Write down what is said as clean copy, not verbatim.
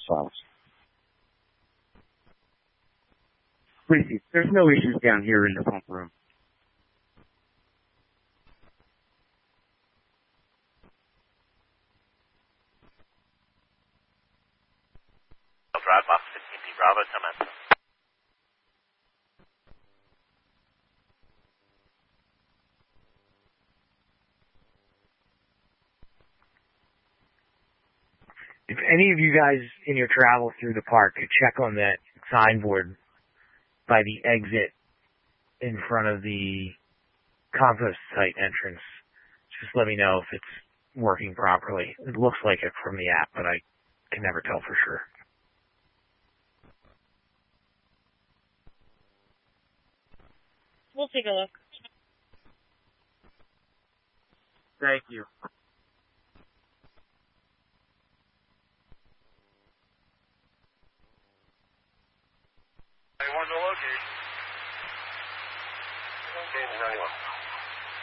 files. Please, there's no issues down here in the pump room. Drive box 15B Bravo, commence. If any of you guys in your travels through the park could check on that signboard by the exit in front of the compost site entrance, just let me know if it's working properly. It looks like it from the app, but I can never tell for sure. We'll take a look. Thank you. I want to locate. Okay, 91.